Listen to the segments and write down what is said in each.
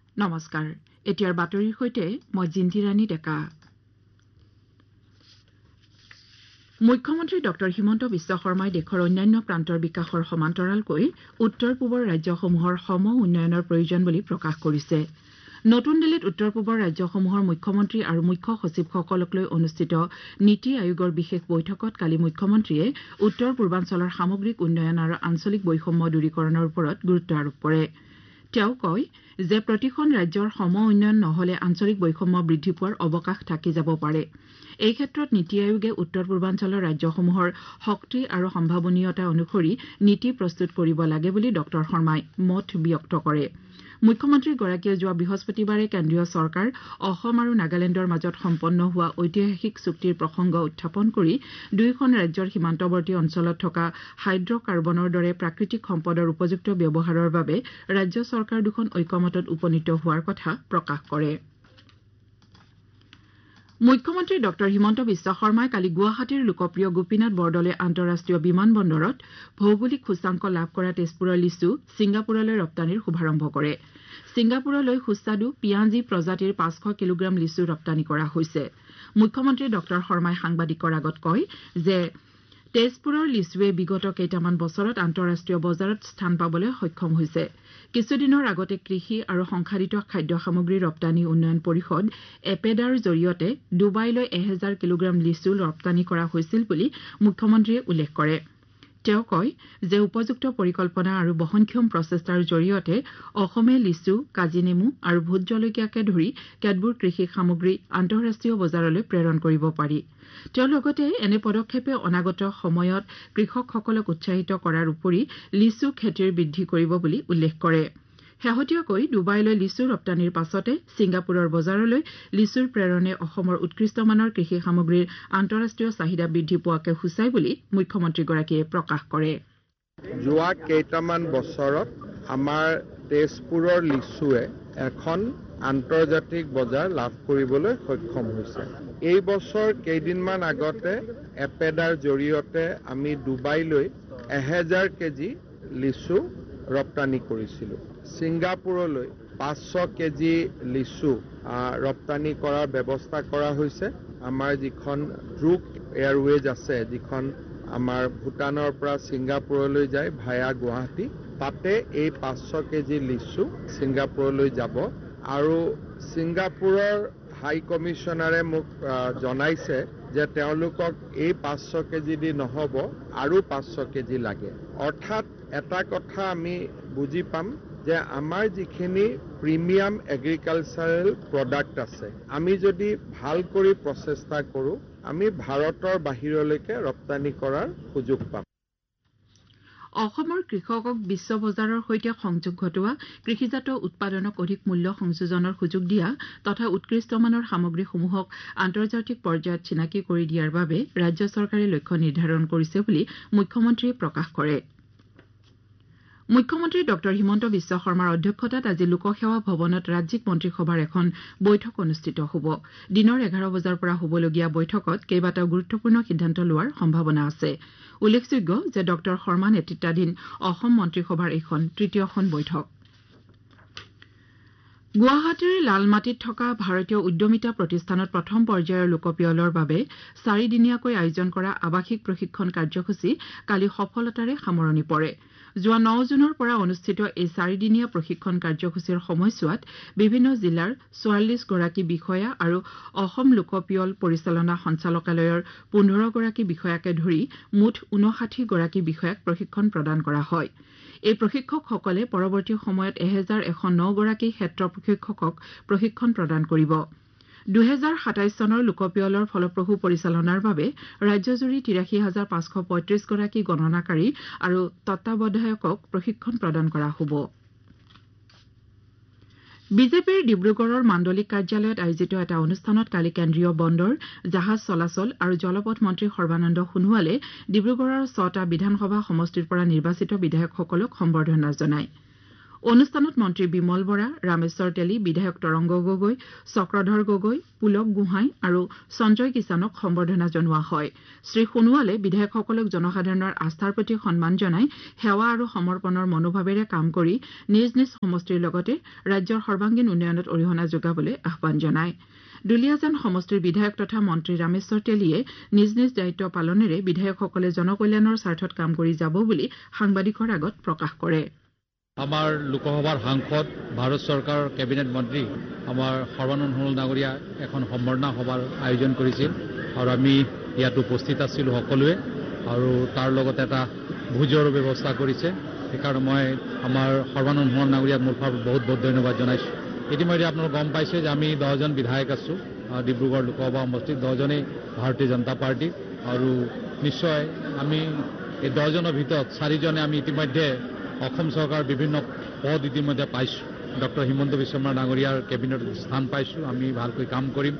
নমস্কাৰ এতিয়াৰ বাতৰিৰ সৈতে মই জিন্তিৰাণী ডেকা মুখ্যমন্ত্ৰী ডক্টৰ হিমন্ত বিশ্ব শৰ্মাই দেশৰ অন্যান্য প্ৰান্তৰ বিকাশৰ সমান্তৰালকৈ উত্তৰ পূবৰ ৰাজ্যসমূহৰ সম উন্নয়নৰ প্ৰয়োজন বুলি প্ৰকাশ কৰিছে নতুন দিল্লীত উত্তৰ পূবৰ ৰাজ্যসমূহৰ মুখ্যমন্ত্ৰী আৰু মুখ্য সচিবসকলক লৈ অনুষ্ঠিত নীতি আয়োগৰ বিশেষ বৈঠকত কালি মুখ্যমন্ত্ৰীয়ে উত্তৰ পূৰ্বাঞ্চলৰ সামগ্ৰিক উন্নয়ন আৰু আঞ্চলিক বৈষম্য দূৰীকৰণৰ ওপৰত গুৰুত্ব আৰোপ কৰে তেওঁ কয় যে প্ৰতিখন ৰাজ্যৰ সম উন্নয়ন নহলে আঞ্চলিক বৈষম্য বৃদ্ধি পোৱাৰ অৱকাশ থাকি যাব পাৰে এই ক্ষেত্ৰত নীতি আয়োগে উত্তৰ পূৰ্বাঞ্চলৰ ৰাজ্যসমূহৰ শক্তি আৰু সম্ভাৱনীয়তা অনুসৰি নীতি প্ৰস্তুত কৰিব লাগে বুলি ডক্টৰ শৰ্মাই মত ব্যক্ত কৰে মুখ্যমন্ত্ৰীগৰাকীয়ে যোৱা বৃহস্পতিবাৰে কেন্দ্ৰীয় চৰকাৰ অসম আৰু নাগালেণ্ডৰ মাজত সম্পন্ন হোৱা ঐতিহাসিক চুক্তিৰ প্ৰসংগ উত্থাপন কৰি দুয়োখন ৰাজ্যৰ সীমান্তৱৰ্তী অঞ্চলত থকা হাইড্ৰকাৰ্বনৰ দৰে প্ৰাকৃতিক সম্পদৰ উপযুক্ত ব্যৱহাৰৰ বাবে ৰাজ্য চৰকাৰ দুখন ঐক্যমতত উপনীত হোৱাৰ কথা প্ৰকাশ কৰে মুখ্যমন্ত্ৰী ডক্টৰ হিমন্ত বিশ্ব শৰ্মাই কালি গুৱাহাটীৰ লোকপ্ৰিয় গোপীনাথ বৰদলৈ আন্তঃৰাষ্ট্ৰীয় বিমান বন্দৰত ভৌগোলিক সূচাংক লাভ কৰা তেজপুৰৰ লিচু ছিংগাপুৰলৈ ৰপ্তানিৰ শুভাৰম্ভ কৰে ছিংগাপুৰলৈ সুস্বাদু পিয়াঁজী প্ৰজাতিৰ 500 কিলোগ্ৰাম লিচু ৰপ্তানি কৰা হৈছে মুখ্যমন্ত্ৰী ডক্টৰ শৰ্মাই সাংবাদিকৰ আগত কয় যে তেজপুৰৰ লিচুৱে বিগত কেইটামান বছৰত আন্তঃৰাষ্ট্ৰীয় বজাৰত স্থান পাবলৈ সক্ষম হৈছে কিছুদিনৰ আগতে কৃষি আৰু সংসাধিত খাদ্য সামগ্ৰী ৰপ্তানি উন্নয়ন পৰিষদ এপেডাৰ জৰিয়তে ডুবাইলৈ 1000 কিলোগ্ৰাম লিচু ৰপ্তানি কৰা হৈছিল বুলি মুখ্যমন্ত্ৰীয়ে উল্লেখ কৰে তেওঁ কয় যে উপযুক্ত পৰিকল্পনা আৰু বহনক্ষম প্ৰচেষ্টাৰ জৰিয়তে অসমে লিচু কাজি নেমু আৰু ভোট জলকীয়াকে ধৰি কেতবোৰ কৃষি সামগ্ৰী আন্তঃৰাষ্ট্ৰীয় বজাৰলৈ প্ৰেৰণ কৰিব পাৰি তেওঁ লগতে এনে পদক্ষেপে অনাগত সময়ত কৃষকসকলক উৎসাহিত কৰাৰ উপৰি লিচু খেতিৰ বৃদ্ধি কৰিব বুলি উল্লেখ কৰে শেহতীয়াকৈ ডুবাইলৈ লিচু ৰপ্তানিৰ পাছতে ছিংগাপুৰৰ বজাৰলৈ লিচুৰ প্ৰেৰণে অসমৰ উৎকৃষ্টমানৰ কৃষি সামগ্ৰীৰ আন্তঃৰাষ্ট্ৰীয় চাহিদা বৃদ্ধি পোৱাকে সূচাই বুলি মুখ্যমন্ত্ৰীগৰাকীয়ে প্ৰকাশ কৰে যোৱা কেইটামান বছৰত আমাৰ তেজপুৰৰ লিচুৱে এখন আন্তৰ্জাতিক বজাৰ লাভ কৰিবলৈ সক্ষম হৈছে এই বছৰ কেইদিনমান আগতে এপেডাৰ জৰিয়তে আমি ডুবাইলৈ 1000 কেজি লিচু ৰপ্তানি কৰিছিলোঁ ছিংগাপুৰলৈ 500 কেজি লিচু ৰপ্তানি কৰাৰ ব্যৱস্থা কৰা হৈছে আমাৰ যিখন ড্ৰুক এয়াৰৱেজ আছে যিখন আমাৰ ভূটানৰ পৰা ছিংগাপুৰলৈ যায় ভায়া গুৱাহাটী তাতে এই 500 কেজি লিচু ছিংগাপুৰলৈ যাব আৰু ছিংগাপুৰৰ হাই কমিশ্যনাৰে মোক জনাইছে যে তেওঁলোকক এই 500 কেজি দি নহব আৰু 500 কেজি লাগে অৰ্থাৎ এটা কথা আমি বুজি পাম যে আমাৰ যিখিনি প্ৰিমিয়াম এগ্ৰিকালচাৰেল প্ৰডাক্ট আছে আমি যদি ভাল কৰি প্ৰচেষ্টা কৰোঁ আমি ভাৰতৰ বাহিৰলৈকে ৰপ্তানি কৰাৰ সুযোগ পাম অসমৰ কৃষকক বিশ্ব বজাৰৰ সৈতে সংযোগ ঘটোৱা কৃষিজাত উৎপাদনক অধিক মূল্য সংযোজনৰ সুযোগ দিয়া তথা উৎকৃষ্টমানৰ সামগ্ৰীসমূহক আন্তৰ্জাতিক পৰ্যায়ত চিনাকি কৰি দিয়াৰ বাবে ৰাজ্য চৰকাৰে লক্ষ্য নিৰ্ধাৰণ কৰিছে বুলি মুখ্যমন্ত্ৰীয়ে প্ৰকাশ কৰে মুখ্যমন্ত্ৰী ডক্টৰ হিমন্ত বিশ্ব শৰ্মাৰ অধ্যক্ষতাত আজি লোকসেৱা ভৱনত ৰাজ্যিক মন্ত্ৰীসভাৰ এখন বৈঠক অনুষ্ঠিত হ'ব দিনৰ 11 বজাৰ পৰা হ'বলগীয়া বৈঠকত কেইবাটাও গুৰুত্বপূৰ্ণ সিদ্ধান্ত লোৱাৰ সম্ভাৱনা আছে উল্লেখযোগ্য যে ডক্টৰ শৰ্মা নেতৃত্বাধীন অসম মন্ত্ৰীসভাৰ এইখন তৃতীয়খন বৈঠক গুৱাহাটীৰ লালমাটিত থকা ভাৰতীয় উদ্যমিতা প্ৰতিষ্ঠানত প্ৰথম পৰ্যায়ৰ লোকপিয়লৰ বাবে 4 দিনীয়াকৈ আয়োজন কৰা আৱাসিক প্ৰশিক্ষণ কাৰ্যসূচী কালি সফলতাৰে সামৰণি পৰে যোৱা 9 জুনৰ পৰা অনুষ্ঠিত এই 4 দিনীয়া প্ৰশিক্ষণ কাৰ্যসূচীৰ সময়ছোৱাত বিভিন্ন জিলাৰ 44 গৰাকী বিষয়া আৰু অসম লোকপিয়ল পৰিচালনা সঞ্চালকালয়ৰ 15 গৰাকী বিষয়াকে ধৰি মুঠ 59 গৰাকী বিষয়াক প্ৰশিক্ষণ প্ৰদান কৰা হয় এই প্ৰশিক্ষকসকলে পৰৱৰ্তী সময়ত 1109 গৰাকী ক্ষেত্ৰ প্ৰশিক্ষকক প্ৰশিক্ষণ প্ৰদান কৰিব 2027 চনৰ লোকপিয়লৰ ফলপ্ৰসূ পৰিচালনাৰ বাবে ৰাজ্যজুৰি 83,535 গৰাকী গণনাকাৰী আৰু তত্ত্বাৱধায়কক প্ৰশিক্ষণ প্ৰদান কৰা হ'ব বিজেপিৰ ডিব্ৰুগড়ৰ মাণ্ডলিক কাৰ্যালয়ত আয়োজিত এটা অনুষ্ঠানত কালি কেন্দ্ৰীয় বন্দৰ জাহাজ চলাচল আৰু জলপথ মন্ত্ৰী সৰ্বানন্দ সোণোৱালে ডিব্ৰুগড়ৰ 6টা বিধানসভা সমষ্টিৰ পৰা নিৰ্বাচিত বিধায়কসকলক সম্বৰ্ধনা জনায় অনুষ্ঠানত মন্ত্ৰী বিমল বৰা, ৰামেশ্বৰ তেলী, বিধায়ক তৰংগ গগৈ, চক্ৰধৰ গগৈ, পুলক গোহাঁই আৰু সঞ্জয় কিষাণক সম্বৰ্ধনা জনোৱা হয়। শ্ৰী সোণোৱালে বিধায়কসকলক জনসাধাৰণৰ আস্থাৰ প্ৰতি সন্মান জনাই সেৱা আৰু সমৰ্পণৰ মনোভাৱেৰে কাম কৰি নিজ নিজ সমষ্টিৰ লগতে ৰাজ্যৰ সৰ্বাংগীন উন্নয়নত অৰিহণা যোগাবলৈ আহ্বান জনায়। দুলীয়াজান সমষ্টিৰ বিধায়ক তথা মন্ত্ৰী ৰামেশ্বৰ তেলীয়ে নিজ নিজ দায়িত্ব পালনেৰে বিধায়কসকলে জনকল্যাণৰ স্বাৰ্থত কাম কৰি যাব বুলি সাংবাদিকৰ আগত প্ৰকাশ কৰে। আমাৰ লোকসভাৰ সাংসদ, ভাৰত চৰকাৰৰ কেবিনেট মন্ত্ৰী আমাৰ সৰ্বানন্দ সোণোৱাল ডাঙৰীয়া এখন সম্বৰ্ধনা সভাৰ আয়োজন কৰিছিল আৰু আমি ইয়াত উপস্থিত আছিলোঁ সকলোৱে আৰু তাৰ লগতে এটা ভোজৰো ব্যৱস্থা কৰিছে। সেইকাৰণে মই আমাৰ সৰ্বানন্দ সোণোৱাল ডাঙৰীয়াক মোৰ ফালৰ বহুত বহুত ধন্যবাদ জনাইছোঁ। ইতিমধ্যে আপোনালোকে গম পাইছে যে আমি 10জন বিধায়ক আছোঁ ডিব্ৰুগড় লোকসভা সমষ্টিত, 10জনেই ভাৰতীয় জনতা পাৰ্টি আৰু নিশ্চয় আমি এই 10জনৰ ভিতৰত 4জনে আমি ইতিমধ্যে অসম চৰকাৰৰ বিভিন্ন পদ ইতিমধ্যে পাইছোঁ। ডক্টৰ হিমন্ত বিশ্ব শৰ্মা ডাঙৰীয়াৰ কেবিনেটত স্থান পাইছোঁ। আমি ভালকৈ কাম কৰিম।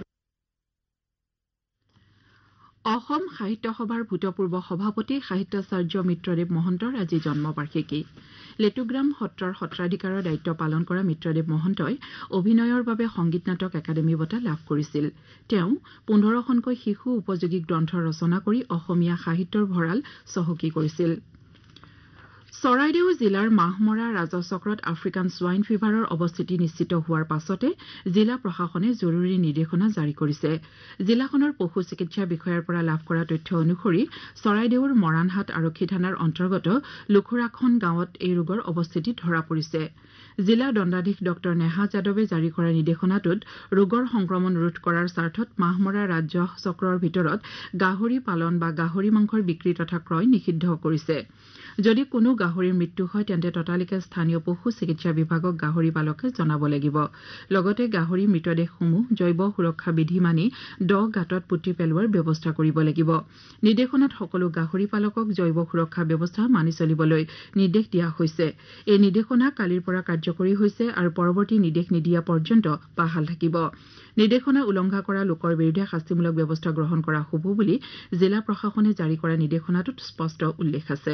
অসম সাহিত্য সভাৰ ভূতপূৰ্ব সভাপতি সাহিত্যাচাৰ্য মিত্ৰদেৱ মহন্তৰ আজি জন্মবাৰ্ষিকী। লেটুগ্ৰাম সত্ৰৰ সত্ৰাধিকাৰৰ দায়িত্ব পালন কৰা মিত্ৰদেৱ মহন্তই অভিনয়ৰ বাবে সংগীত নাটক একাডেমী বঁটা লাভ কৰিছিল। তেওঁ 15খনকৈ শিশু উপযোগী গ্ৰন্থ ৰচনা কৰি অসমীয়া সাহিত্যৰ ভঁৰাল চহকী কৰিছিল। চৰাইদেউ জিলাৰ মাহমৰা ৰাজচক্ৰত আফ্ৰিকান ছোৱাইন ফিভাৰৰ অৱস্থিতি নিশ্চিত হোৱাৰ পাছতে জিলা প্ৰশাসনে জৰুৰী নিৰ্দেশনা জাৰি কৰিছে। জিলাখনৰ পশু চিকিৎসা বিষয়াৰ পৰা লাভ কৰা তথ্য অনুসৰি চৰাইদেউৰ মৰাণহাট আৰক্ষী থানাৰ অন্তৰ্গত লুখুৰাখন গাঁৱত এই ৰোগৰ অৱস্থিতি ধৰা পৰিছে। জিলা দণ্ডাধীশ ডক্টৰ নেহা যাদৱে জাৰি কৰা নিৰ্দেশনাটোত ৰোগৰ সংক্ৰমণ ৰোধ কৰাৰ স্বাৰ্থত মাহমৰা ৰাজ্য চক্ৰৰ ভিতৰত গাহৰি পালন বা গাহৰি মাংসৰ বিক্ৰী তথা ক্ৰয় নিষিদ্ধ কৰিছে। যদি কোনো গাহৰিৰ মৃত্যু হয় তেন্তে ততালিকে স্থানীয় পশু চিকিৎসা বিভাগক গাহৰি পালকে জনাব লাগিব। লগতে গাহৰি মৃতদেহসমূহ জৈৱ সুৰক্ষা বিধি মানি গাঁতত পুতি পেলোৱাৰ ব্যৱস্থা কৰিব লাগিব। নিৰ্দেশনাত সকলো গাহৰি পালকক জৈৱ সুৰক্ষা ব্যৱস্থা মানি চলিবলৈ নিৰ্দেশ দিয়া হৈছে। এই নিৰ্দেশনা কালিৰ পৰা কাৰ্যকৰী হৈছে আৰু পৰৱৰ্তী নিৰ্দেশ নিদিয়া পৰ্যন্ত বাহাল থাকিব। নিৰ্দেশনা উলংঘা কৰা লোকৰ বিৰুদ্ধে শাস্তিমূলক ব্যৱস্থা গ্ৰহণ কৰা হ'ব বুলি জিলা প্ৰশাসনে জাৰি কৰা নিৰ্দেশনাটোত স্পষ্ট উল্লেখ আছে।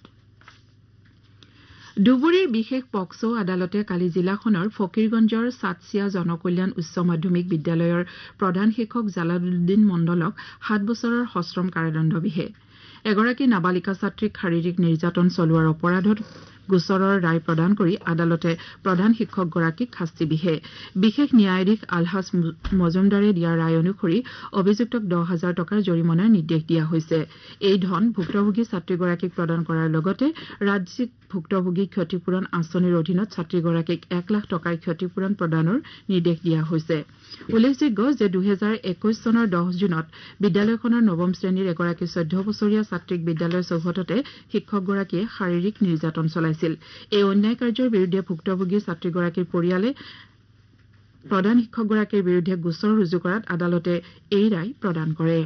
ধুবুৰীৰ বিশেষ পক্সো আদালতে কালি জিলাখনৰ ফকীৰগঞ্জৰ চাটছিয়া জনকল্যাণ উচ্চ মাধ্যমিক বিদ্যালয়ৰ প্ৰধান শিক্ষক জালালুদ্দিন মণ্ডলক 7 বছৰৰ সশ্ৰম কাৰাদণ্ড বিহে। এগৰাকী নাবালিকা ছাত্ৰীক শাৰীৰিক নিৰ্যাতন চলোৱাৰ অপৰাধত গোচৰৰ ৰায় প্ৰদান কৰি আদালতে প্ৰধান শিক্ষকগৰাকীক শাস্তি বিহে। বিশেষ ন্যায়াধীশ আলহাজ মজুমদাৰে দিয়া ৰায় অনুসৰি অভিযুক্তক 10,000 টকাৰ জৰিমনাৰ নিৰ্দেশ দিয়া হৈছে। এই ধন ভুক্তভোগী ছাত্ৰীগৰাকীক প্ৰদান কৰাৰ লগতে ৰাজ্যিক ভুক্তভোগী ক্ষতিপূৰণ আঁচনিৰ অধীনত ছাত্ৰীগৰাকীক 1 লাখ টকাৰ ক্ষতিপূৰণ প্ৰদানৰ নিৰ্দেশ দিয়া হৈছে। উল্লেখযোগ্য যে 2021 চনৰ 10 জুনত বিদ্যালয়খনৰ 9ম শ্ৰেণীৰ এগৰাকী 14 বছৰীয়া ছাত্ৰীক বিদ্যালয়ৰ চৌহদতে শিক্ষকগৰাকীয়ে শাৰীৰিক নিৰ্যাতন চলাইছিল। এই অন্যায় কাৰ্যৰ বিৰুদ্ধে ভুক্তভোগী ছাত্ৰীগৰাকীৰ পৰিয়ালে প্ৰধান শিক্ষকগৰাকীৰ বিৰুদ্ধে গোচৰ ৰুজু কৰাত আদালতে এই ৰায় প্ৰদান কৰে।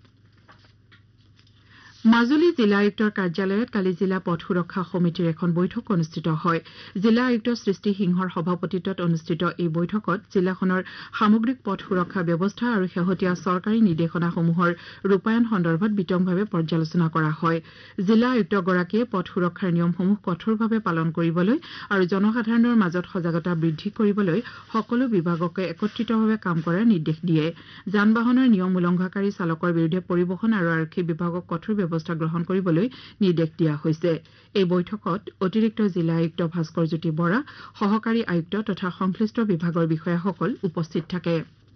মাজুলী জিলা আয়ুক্তৰ কাৰ্যালয়ত কালি জিলা পথ সুৰক্ষা সমিতিৰ এখন বৈঠক অনুষ্ঠিত হয়। জিলা আয়ুক্ত সৃষ্টি সিংহৰ সভাপতিত্বত অনুষ্ঠিত এই বৈঠকত জিলাখনৰ সামগ্ৰিক পথ সুৰক্ষা ব্যৱস্থা আৰু শেহতীয়া চৰকাৰী নিৰ্দেশনাসমূহৰ ৰূপায়ণ সন্দৰ্ভত বিতংভাৱে পৰ্যালোচনা কৰা হয়। জিলা আয়ুক্তগৰাকীয়ে পথ সুৰক্ষাৰ নিয়মসমূহ কঠোৰভাৱে পালন কৰিবলৈ আৰু জনসাধাৰণৰ মাজত সজাগতা বৃদ্ধি কৰিবলৈ সকলো বিভাগকে একত্ৰিতভাৱে কাম কৰাৰ নিৰ্দেশ দিয়ে। যান বাহনৰ নিয়ম উলংঘাকাৰী চালকৰ বিৰুদ্ধে পৰিবহণ আৰু আৰক্ষী বিভাগক কঠোৰ ব্যৱস্থা গ্ৰহণ কৰিবলৈ নিৰ্দেশ দিয়া হৈছে। এই বৈঠকত অতিৰিক্ত জিলা আয়ুক্ত ভাস্কৰজ্যোতি বৰা, সহকাৰী আয়ুক্ত তথা সংশ্লিষ্ট বিভাগৰ বিষয়াসকল উপস্থিত থাকে।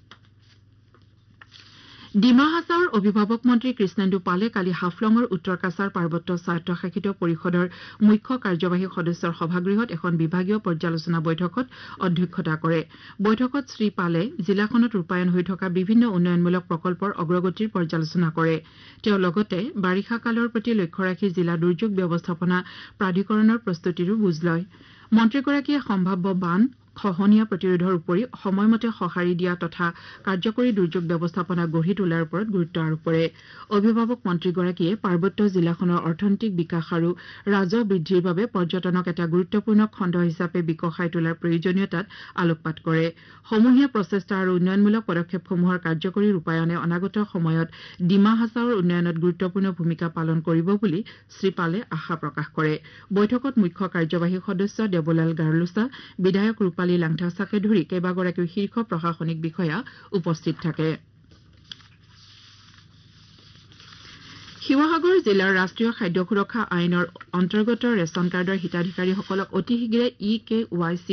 ডিমা হাছাওৰ অভিভাৱক মন্ত্ৰী কৃষ্ণেন্দু পালে কালি হাফলঙৰ উত্তৰ কাছাৰ পাৰ্বত্য স্বায়ত্তশাসিত পৰিষদৰ মুখ্য কাৰ্যবাহী সদস্যৰ সভাগৃহত এখন বিভাগীয় পৰ্যালোচনা বৈঠকত অধ্যক্ষতা কৰে। বৈঠকত শ্ৰী পালে জিলাখনত ৰূপায়ণ হৈ থকা বিভিন্ন উন্নয়নমূলক প্ৰকল্পৰ অগ্ৰগতিৰ পৰ্যালোচনা কৰে। তেওঁ লগতে বাৰিষা কালৰ প্ৰতি লক্ষ্য ৰাখি জিলা দুৰ্যোগ ব্যৱস্থাপনা প্ৰাধিকৰণৰ প্ৰস্তুতিৰো বুজ লয়। মন্ত্ৰীগৰাকীয়ে সম্ভাৱ্য বান, খহনীয়া প্ৰতিৰোধৰ উপৰি সময়মতে সঁহাৰি দিয়া তথা কাৰ্যকৰী দুৰ্যোগ ব্যৱস্থাপনা গঢ়ি তোলাৰ ওপৰত গুৰুত্ব আৰোপ কৰে অভিভাৱক মন্ত্ৰীগৰাকীয়ে পাৰ্বত্য জিলাখনৰ অৰ্থনৈতিক বিকাশ আৰু ৰাজহ বৃদ্ধিৰ বাবে পৰ্যটনক এটা গুৰুত্বপূৰ্ণ খণ্ড হিচাপে বিকশাই তোলাৰ প্ৰয়োজনীয়তাত আলোকপাত কৰে সমূহীয়া প্ৰচেষ্টা আৰু উন্নয়নমূলক পদক্ষেপসমূহৰ কাৰ্যকৰী ৰূপায়ণে অনাগত সময়ত ডিমা হাছাওৰ উন্নয়নত গুৰুত্বপূৰ্ণ ভূমিকা পালন কৰিব বুলি শ্ৰীপালে আশা প্ৰকাশ কৰে বৈঠকত মুখ্য কাৰ্যবাহী সদস্য দেৱলাল গাৰ্লুছা বিধায়ক ৰূপালী লাংথাছাকে ধৰি কেইবাগৰাকীও শীৰ্ষ প্ৰশাসনিক বিষয়া উপস্থিত থাকে শিৱসাগৰ জিলাৰ ৰাষ্ট্ৰীয় খাদ্য সুৰক্ষা আইনৰ অন্তৰ্গত ৰেচন কাৰ্ডৰ হিতাধিকাৰীসকলক অতি শীঘ্ৰে EKYC